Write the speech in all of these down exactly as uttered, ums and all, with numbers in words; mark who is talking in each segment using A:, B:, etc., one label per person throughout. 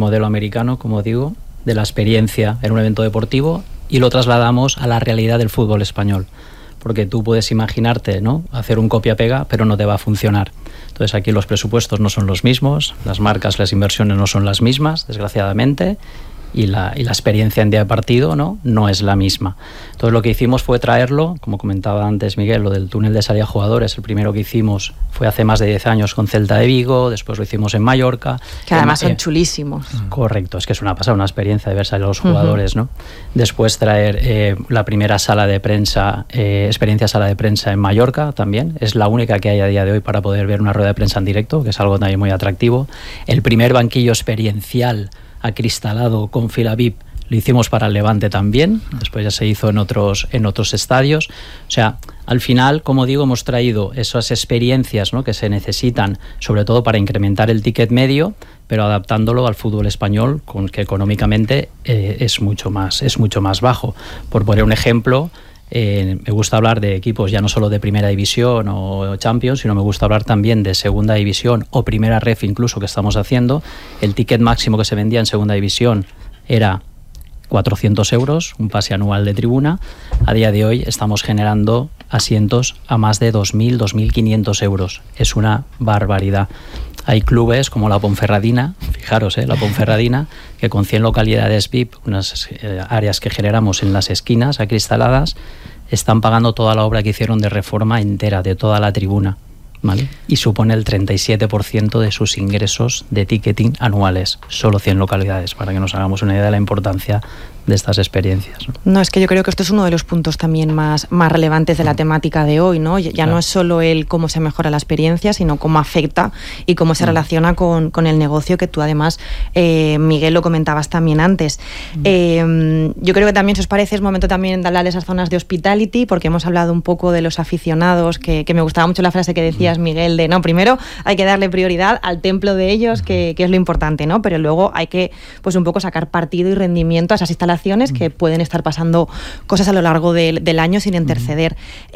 A: modelo americano, como digo, de la experiencia en un evento deportivo y lo trasladamos a la realidad del fútbol español. Porque tú puedes imaginarte, ¿no?, hacer un copia-pega, pero no te va a funcionar. Entonces aquí los presupuestos no son los mismos, las marcas, las inversiones no son las mismas, desgraciadamente, y la, y la experiencia en día de partido, ¿no?, no es la misma. Entonces lo que hicimos fue traerlo, como comentaba antes Miguel, lo del túnel de salida de jugadores. El primero que hicimos fue hace más de diez años con Celta de Vigo, después lo hicimos en Mallorca.
B: Que además
A: en,
B: son chulísimos.
A: Correcto, es que es una pasada, una experiencia de ver salir a los jugadores, uh-huh. ¿no? Después traer eh, la primera sala de prensa, eh, experiencia sala de prensa en Mallorca también. Es la única que hay a día de hoy para poder ver una rueda de prensa en directo, que es algo también muy atractivo. El primer banquillo experiencial acristalado con fila V I P lo hicimos para el Levante también, después ya se hizo en otros, en otros estadios. O sea, al final, como digo, hemos traído esas experiencias, ¿no?, que se necesitan, sobre todo para incrementar el ticket medio, pero adaptándolo al fútbol español, con que económicamente eh, es mucho más, es mucho más bajo. Por poner un ejemplo, Eh, me gusta hablar de equipos ya no solo de primera división o Champions, sino me gusta hablar también de segunda división o primera ref incluso, que estamos haciendo. El ticket máximo que se vendía en segunda división era cuatrocientos euros, un pase anual de tribuna. A día de hoy estamos generando asientos a más de dos mil, dos mil quinientos euros. Es una barbaridad. Hay clubes como la Ponferradina, fijaros, ¿eh? la Ponferradina, que con cien localidades V I P, unas eh, áreas que generamos en las esquinas acristaladas, están pagando toda la obra que hicieron de reforma entera, de toda la tribuna, ¿vale? Y supone el treinta y siete por ciento de sus ingresos de ticketing anuales, solo cien localidades, para que nos hagamos una idea de la importancia de estas experiencias, ¿no?
B: No, es que yo creo que esto es uno de los puntos también más, más relevantes de la temática de hoy, ¿no? Ya claro. No es solo el cómo se mejora la experiencia, sino cómo afecta y cómo se mm. relaciona con, con el negocio, que tú además, eh, Miguel, lo comentabas también antes. Mm. Eh, yo creo que también, si os parece, es momento también de hablar de esas zonas de hospitality, porque hemos hablado un poco de los aficionados, que, que me gustaba mucho la frase que decías, mm. Miguel, de no, primero hay que darle prioridad al templo de ellos, que, que es lo importante, ¿no? Pero luego hay que, pues un poco sacar partido y rendimiento a esas instalaciones que pueden estar pasando cosas a lo largo de, del año sin interceder.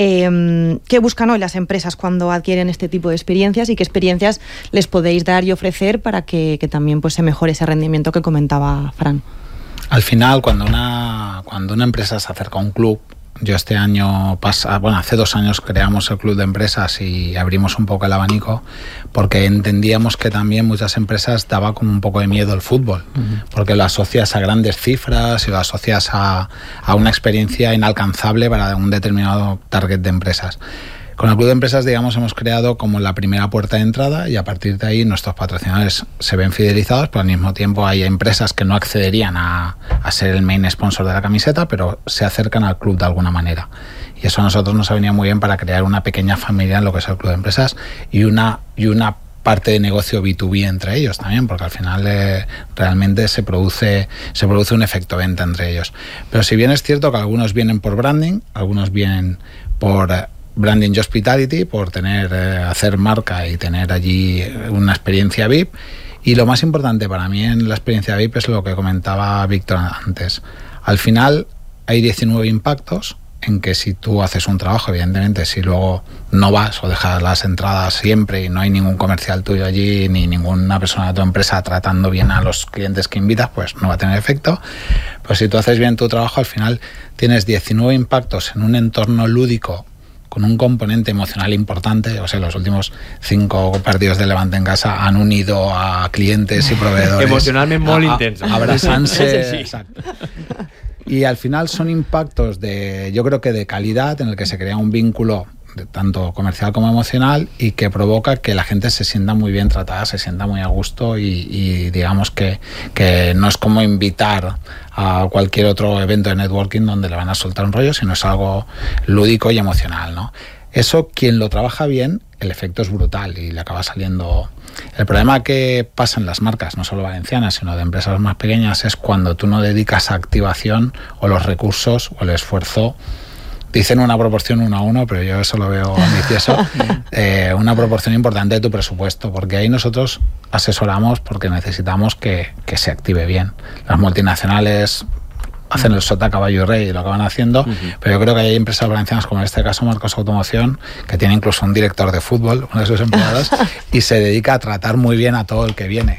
B: Eh, ¿Qué buscan hoy las empresas cuando adquieren este tipo de experiencias y qué experiencias les podéis dar y ofrecer para que, que también pues, se mejore ese rendimiento que comentaba Fran?
C: Al final, cuando una, cuando una empresa se acerca a un club, yo este año, pasa, bueno, hace dos años creamos el Club de Empresas y abrimos un poco el abanico porque entendíamos que también muchas empresas daba como un poco de miedo el fútbol, uh-huh. porque lo asocias a grandes cifras y lo asocias a, a una experiencia inalcanzable para un determinado target de empresas. Con el Club de Empresas, digamos, hemos creado como la primera puerta de entrada y a partir de ahí nuestros patrocinadores se ven fidelizados, pero al mismo tiempo hay empresas que no accederían a, a ser el main sponsor de la camiseta, pero se acercan al club de alguna manera. Y eso a nosotros nos ha venido muy bien para crear una pequeña familia en lo que es el Club de Empresas y una, y una parte de negocio B dos B entre ellos también, porque al final eh, realmente se produce, se produce un efecto venta entre ellos. Pero si bien es cierto que algunos vienen por branding, algunos vienen por... Eh, branding y hospitality, por tener eh, hacer marca y tener allí una experiencia V I P. Y lo más importante para mí en la experiencia V I P es lo que comentaba Víctor antes. Al final hay diecinueve impactos en que si tú haces un trabajo, evidentemente, si luego no vas o dejas las entradas siempre y no hay ningún comercial tuyo allí ni ninguna persona de tu empresa tratando bien a los clientes que invitas, pues no va a tener efecto. Pues si tú haces bien tu trabajo, al final tienes diecinueve impactos en un entorno lúdico con un componente emocional importante. O sea, los últimos cinco partidos de Levante en casa han unido a clientes y proveedores.
D: Emocionalmente muy intenso.
C: Abrazarse.
D: Sí.
C: Exacto. Y al final son impactos de, yo creo que de calidad, en el que se crea un vínculo de tanto comercial como emocional y que provoca que la gente se sienta muy bien tratada, se sienta muy a gusto y, y digamos que, que no es como invitar a cualquier otro evento de networking donde le van a soltar un rollo, sino es algo lúdico y emocional, ¿no? Eso, quien lo trabaja bien, el efecto es brutal y le acaba saliendo. El problema que pasa en las marcas, no solo valencianas, sino de empresas más pequeñas, es cuando tú no dedicas activación o los recursos o el esfuerzo. Dicen una proporción uno a uno, pero yo eso lo veo ambicioso, eh, una proporción importante de tu presupuesto, porque ahí nosotros asesoramos porque necesitamos que, que se active bien. Las multinacionales hacen el sota, caballo y rey y lo acaban haciendo, uh-huh. pero yo creo que hay empresas valencianas, como en este caso Marcos Automoción, que tiene incluso un director de fútbol, uno de sus empleados, y se dedica a tratar muy bien a todo el que viene.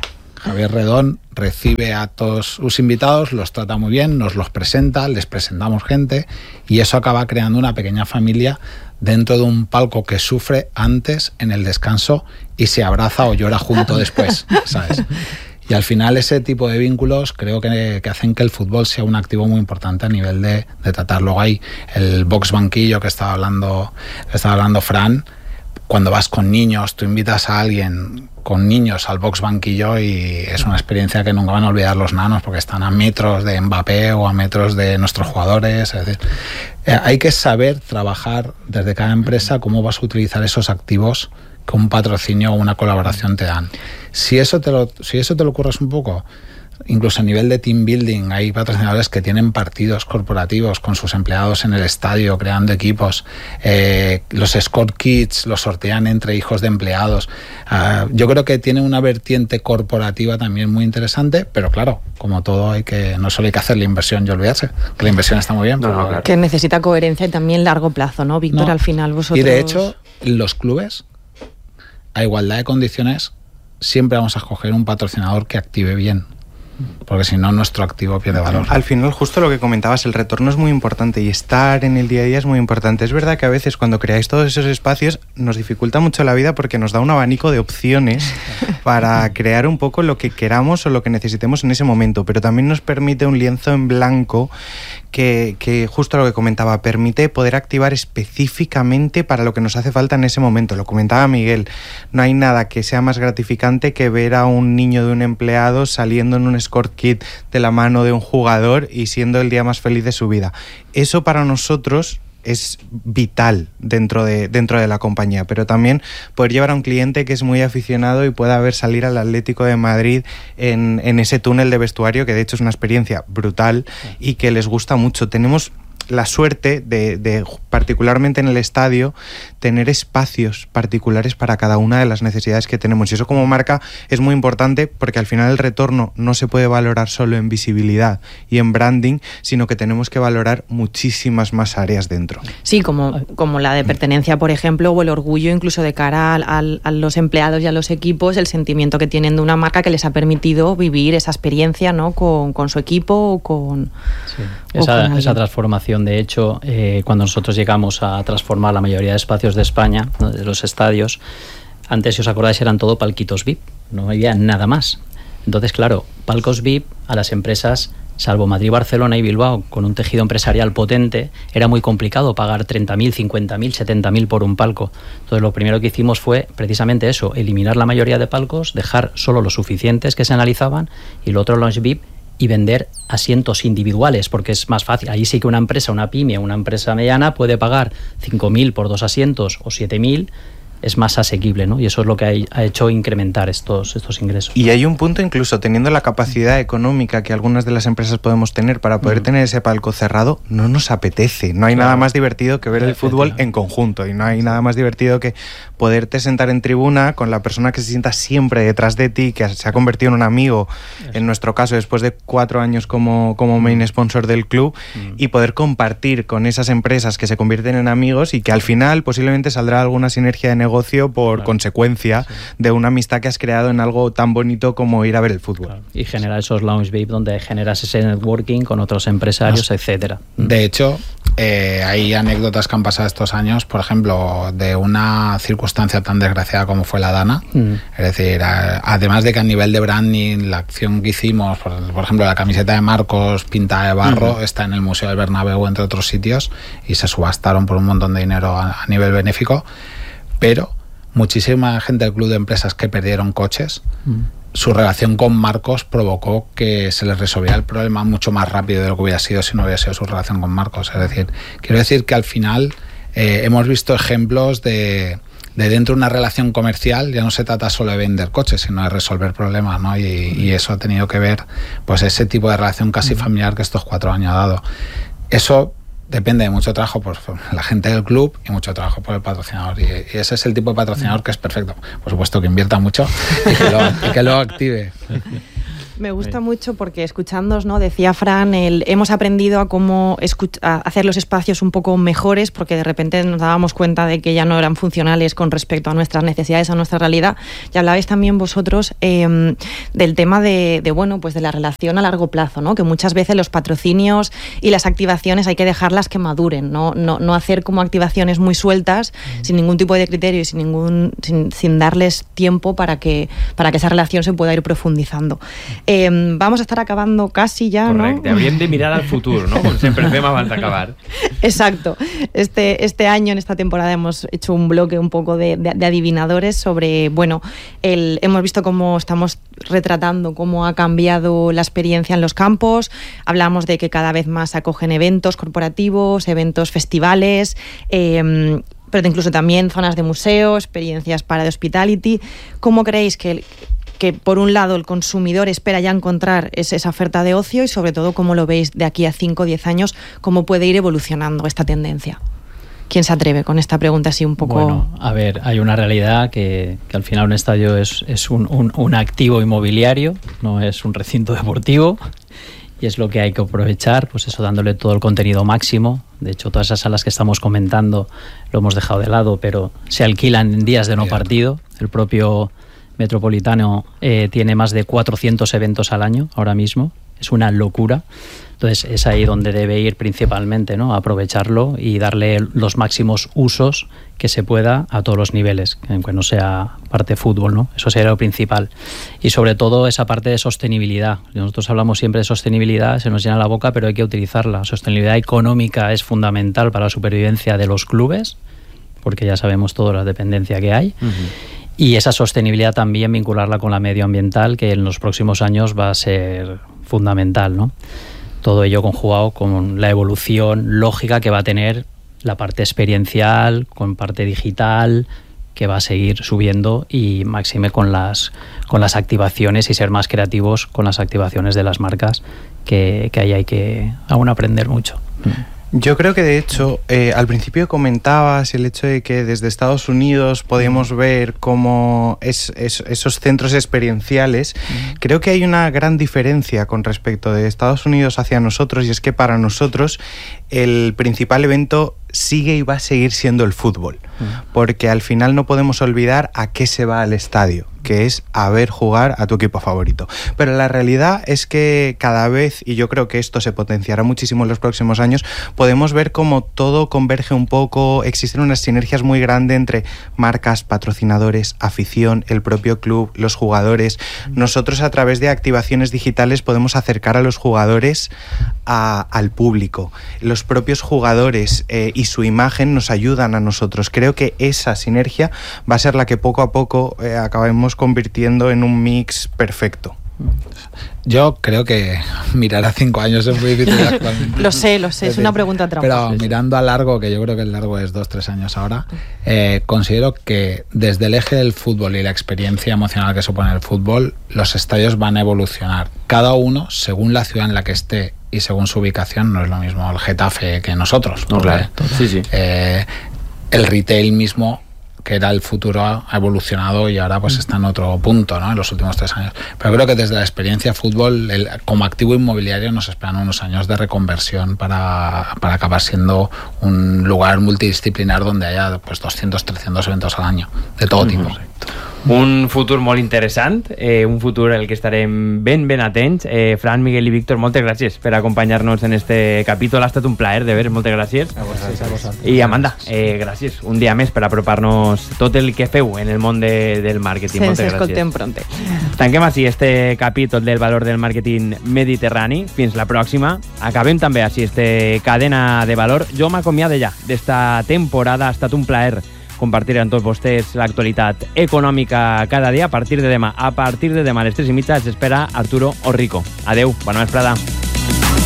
C: Javier Redón recibe a todos sus invitados, los trata muy bien, nos los presenta, les presentamos gente y eso acaba creando una pequeña familia dentro de un palco que sufre antes, en el descanso, y se abraza o llora junto después, ¿sabes? Y al final ese tipo de vínculos creo que, que hacen que el fútbol sea un activo muy importante a nivel de, de tratar. Luego hay el box banquillo que estaba hablando, que estaba hablando Fran. Cuando vas con niños, tú invitas a alguien con niños al box banquillo y es una experiencia que nunca van a olvidar los nanos porque están a metros de Mbappé o a metros de nuestros jugadores. Es decir, eh, hay que saber trabajar desde cada empresa cómo vas a utilizar esos activos que un patrocinio o una colaboración te dan. Si eso te lo, si eso te lo ocurres un poco, incluso a nivel de team building, hay patrocinadores que tienen partidos corporativos con sus empleados en el estadio, creando equipos. Eh, los Score Kids los sortean entre hijos de empleados. Uh, yo creo que tiene una vertiente corporativa también muy interesante, pero claro, como todo, hay que no solo hay que hacer la inversión y olvidarse, que la inversión está muy bien.
B: No,
C: pero
B: no, claro. Que necesita coherencia y también largo plazo, ¿no, Víctor? No. Al final vosotros...
C: Y de hecho, los clubes, a igualdad de condiciones, siempre vamos a escoger un patrocinador que active bien, porque si no nuestro activo pierde valor.
D: Al final, justo lo que comentabas, el retorno es muy importante y estar en el día a día es muy importante. Es verdad que a veces cuando creáis todos esos espacios nos dificulta mucho la vida porque nos da un abanico de opciones para crear un poco lo que queramos o lo que necesitemos en ese momento, pero también nos permite un lienzo en blanco que, que justo lo que comentaba, permite poder activar específicamente para lo que nos hace falta en ese momento. Lo comentaba Miguel, no hay nada que sea más gratificante que ver a un niño de un empleado saliendo en un Score Kit de la mano de un jugador y siendo el día más feliz de su vida. Eso para nosotros es vital dentro de, dentro de la compañía, pero también poder llevar a un cliente que es muy aficionado y pueda ver salir al Atlético de Madrid en, en ese túnel de vestuario, que de hecho es una experiencia brutal y que les gusta mucho. Tenemos la suerte de, de, particularmente en el estadio, tener espacios particulares para cada una de las necesidades que tenemos. Y eso como marca es muy importante porque al final el retorno no se puede valorar solo en visibilidad y en branding, sino que tenemos que valorar muchísimas más áreas dentro.
B: Sí, como, como la de pertenencia, por ejemplo, o el orgullo incluso de cara a, a, a los empleados y a los equipos, el sentimiento que tienen de una marca que les ha permitido vivir esa experiencia, ¿no? con, con su equipo o con...
A: Sí. O esa, con esa transformación. De hecho, eh, cuando nosotros llegamos a transformar la mayoría de espacios de España, ¿no? de los estadios, antes, si os acordáis, eran todo palquitos V I P, no había nada más. Entonces, claro, palcos V I P a las empresas, salvo Madrid, Barcelona y Bilbao, con un tejido empresarial potente, era muy complicado pagar treinta mil, cincuenta mil, setenta mil por un palco. Entonces, lo primero que hicimos fue precisamente eso, eliminar la mayoría de palcos, dejar solo los suficientes que se analizaban y lo otro, launch V I P, y vender asientos individuales, porque es más fácil. Ahí sí que una empresa, una pyme, una empresa mediana puede pagar cinco mil por dos asientos o siete mil, es más asequible, ¿no? Y eso es lo que ha, ha hecho incrementar estos, estos ingresos.
D: Y hay un punto, incluso teniendo la capacidad económica que algunas de las empresas podemos tener para poder mm. tener ese palco cerrado, no nos apetece. No hay claro. nada más divertido que ver el fútbol en conjunto, y no hay nada más divertido que poderte sentar en tribuna con la persona que se sienta siempre detrás de ti, que se ha convertido en un amigo, eso. En nuestro caso, después de cuatro años como, como main sponsor del club, mm. y poder compartir con esas empresas que se convierten en amigos y que al final posiblemente saldrá alguna sinergia de negocio negocio por claro. consecuencia sí. de una amistad que has creado en algo tan bonito como ir a ver el fútbol.
A: Claro. Y generar esos lounge V I P donde generas ese networking con otros empresarios, ah. etcétera.
C: De hecho, eh, hay anécdotas que han pasado estos años, por ejemplo, de una circunstancia tan desgraciada como fue la Dana. Mm. Es decir, a, además de que a nivel de branding, la acción que hicimos, por, por ejemplo, la camiseta de Marcos pintada de barro, mm. está en el Museo del Bernabéu, entre otros sitios, y se subastaron por un montón de dinero a, a nivel benéfico. Pero muchísima gente del club de empresas que perdieron coches, mm. su relación con Marcos provocó que se les resolviera el problema mucho más rápido de lo que hubiera sido si no hubiera sido su relación con Marcos. Es decir, quiero decir que al final eh, hemos visto ejemplos de, de dentro de una relación comercial, ya no se trata solo de vender coches, sino de resolver problemas, ¿no? Y, y eso ha tenido que ver, pues, ese tipo de relación casi mm. familiar que estos cuatro años ha dado. Eso depende de mucho trabajo por la gente del club y mucho trabajo por el patrocinador, y, y ese es el tipo de patrocinador que es perfecto, por supuesto que invierta mucho y que lo, y que lo active.
B: Me gusta sí. mucho porque escuchándoos, ¿no? Decía Fran, el, hemos aprendido a cómo escuch- a hacer los espacios un poco mejores porque de repente nos dábamos cuenta de que ya no eran funcionales con respecto a nuestras necesidades, a nuestra realidad. Y hablabais también vosotros eh, del tema de, de, bueno, pues de la relación a largo plazo, ¿no? Que muchas veces los patrocinios y las activaciones hay que dejarlas que maduren, ¿no? No, no hacer como activaciones muy sueltas, mm. sin ningún tipo de criterio y sin, ningún, sin, sin darles tiempo para que, para que esa relación se pueda ir profundizando. Eh, vamos a estar acabando casi ya,
E: Correcte.
B: ¿no?
E: Hauríem de mirar al futur, ¿no? Com sempre fem abans d'acabar.
B: Exacto. Este, este año, en esta temporada, hemos hecho un bloque un poco de, de, de adivinadores sobre, bueno, el, hemos visto cómo estamos retratando cómo ha cambiado la experiencia en los campos. Hablamos de que cada vez más se acogen eventos corporativos, eventos festivales, eh, pero incluso también zonas de museo, experiencias para de hospitality. ¿Cómo creéis que que por un lado el consumidor espera ya encontrar es esa oferta de ocio y sobre todo cómo lo veis de aquí a cinco o diez años, cómo puede ir evolucionando esta tendencia? ¿Quién se atreve con esta pregunta así un poco?
A: Bueno, a ver, hay una realidad que, que al final un estadio es, es un, un, un activo inmobiliario, no es un recinto deportivo, y es lo que hay que aprovechar, pues eso, dándole todo el contenido máximo. De hecho, todas esas salas que estamos comentando lo hemos dejado de lado, pero se alquilan en días de no partido. El propio Metropolitano eh, tiene más de cuatrocientos eventos al año ahora mismo, es una locura. Entonces es ahí donde debe ir principalmente, ¿no? Aprovecharlo y darle los máximos usos que se pueda a todos los niveles, que no sea parte de fútbol, ¿no? Eso sería lo principal. Y sobre todo esa parte de sostenibilidad. Nosotros hablamos siempre de sostenibilidad, se nos llena la boca, pero hay que utilizarla. Sostenibilidad económica es fundamental para la supervivencia de los clubes, porque ya sabemos toda la dependencia que hay. Uh-huh. Y esa sostenibilidad también vincularla con la medioambiental, que en los próximos años va a ser fundamental, ¿no? Todo ello conjugado con la evolución lógica que va a tener la parte experiencial, con parte digital, que va a seguir subiendo, y máxime con las, con las activaciones y ser más creativos con las activaciones de las marcas, que, que ahí hay que aún aprender mucho.
D: Yo creo que de hecho, eh, al principio comentabas el hecho de que desde Estados Unidos podemos ver cómo es, es, esos centros experienciales. Mm. Creo que hay una gran diferencia con respecto de Estados Unidos hacia nosotros, y es que para nosotros el principal evento sigue y va a seguir siendo el fútbol, mm. porque al final no podemos olvidar a qué se va al estadio, que es a ver jugar a tu equipo favorito. Pero la realidad es que cada vez, y yo creo que esto se potenciará muchísimo en los próximos años, podemos ver cómo todo converge un poco, existen unas sinergias muy grandes entre marcas, patrocinadores, afición, el propio club, los jugadores. Nosotros a través de activaciones digitales podemos acercar a los jugadores a, al público. Los propios jugadores eh, y su imagen nos ayudan a nosotros. Creo que esa sinergia va a ser la que poco a poco eh, acabemos convirtiendo en un mix perfecto.
C: Yo creo que mirar a cinco años es muy difícil actualmente.
B: Lo sé, lo sé, es una pregunta trampa.
C: Pero mirando a largo, que yo creo que el largo es dos, tres años ahora, eh, considero que desde el eje del fútbol y la experiencia emocional que supone el fútbol, los estadios van a evolucionar. Cada uno, según la ciudad en la que esté y según su ubicación, no es lo mismo el Getafe que nosotros.
E: No, claro. Sí, sí.
C: Eh, el retail mismo, que era el futuro, ha evolucionado y ahora pues está en otro punto, ¿no? En los últimos tres años. Pero creo que desde la experiencia fútbol, el, como activo inmobiliario, nos esperan unos años de reconversión para, para acabar siendo un lugar multidisciplinar donde haya pues doscientos, trescientos eventos al año, de todo tipo.
E: Correcto. Un futur molt interessant, eh, un futur al que estarem ben, ben atents. Eh, Fran, Miguel i Víctor, moltes gràcies per acompanyar-nos en este capítol. Ha estat un plaer de veure, moltes gràcies.
C: A vosaltres, a vosaltres.
E: I Amanda, eh, gràcies un dia més per apropar-nos tot el que feu en el món de, del màrqueting.
B: Sí,
E: moltes
B: sí,
E: gràcies.
B: escoltem pronte.
E: Tanquem així este capítol del valor del màrqueting mediterrani. Fins la pròxima. Acabem també així este cadena de valor. Jo m'acomiado ja d'esta temporada. Ha estat un plaer compartir amb tots vostès l'actualitat econòmica cada dia. A partir de demà, a partir de demà a les tres i mitja, s'espera Arturo Orrico. Adeu, bona vesprada.